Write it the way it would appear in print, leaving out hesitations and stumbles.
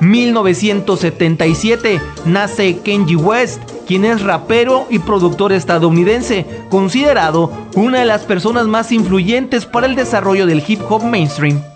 1977 nace Kanye West, quien es rapero y productor estadounidense, considerado una de las personas más influyentes para el desarrollo del hip hop mainstream.